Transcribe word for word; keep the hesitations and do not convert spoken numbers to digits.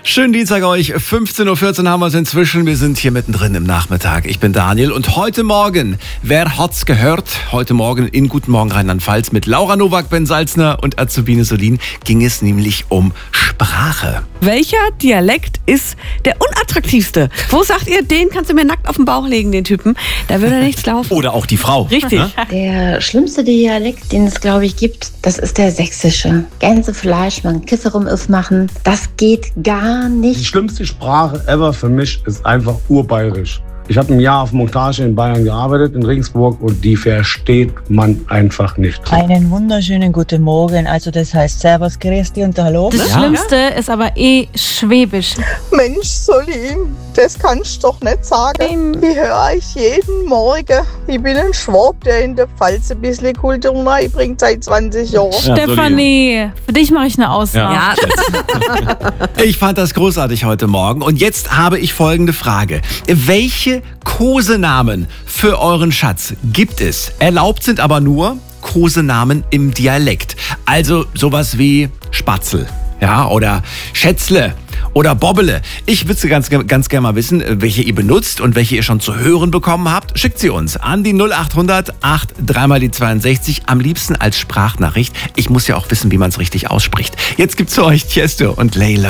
Schönen Dienstag euch. fünfzehn Uhr vierzehn haben wir es inzwischen. Wir sind hier mittendrin im Nachmittag. Ich bin Daniel und heute Morgen, wer hat's gehört? Heute Morgen in Guten Morgen Rheinland-Pfalz mit Laura Nowak, Ben Salzner und Azubine Solin ging es nämlich um Sprache. Welcher Dialekt ist der unattraktivste? Wo sagt ihr, den kannst du mir nackt auf den Bauch legen, den Typen? Da würde nichts laufen. Oder auch die Frau. Richtig. Ne? Der schlimmste Dialekt, den es, glaube ich, gibt, das ist der sächsische. Gänsefleisch, man Kisse rum aufmachen, das geht gar Die nicht. schlimmste Sprache ever für mich ist einfach urbayerisch. Ich habe ein Jahr auf Montage in Bayern gearbeitet, in Regensburg, und die versteht man einfach nicht. Einen wunderschönen guten Morgen. Also das heißt Servus, Christi und Hallo. Das Ja. Schlimmste ist aber eh Schwäbisch. Mensch, Solin, das kannst du doch nicht sagen. Die höre ich jeden Morgen. Ich bin ein Schwab, der in der Pfalz ein bisschen Kultur beibringt seit zwanzig Jahren. Ja, Stefanie, für dich mache ich eine Ausnahme. Ja. Ich fand das großartig heute Morgen. Und jetzt habe ich folgende Frage. Welche Kosenamen für euren Schatz gibt es? Erlaubt sind aber nur Kosenamen im Dialekt. Also sowas wie Spatzel, ja, oder Schätzle oder Bobbele. Ich würde ganz, ganz gerne mal wissen, welche ihr benutzt und welche ihr schon zu hören bekommen habt. Schickt sie uns an die null acht hundert acht drei mal die zweiundsechzig. Am liebsten als Sprachnachricht. Ich muss ja auch wissen, wie man es richtig ausspricht. Jetzt gibt's für euch Tiesto und Layla.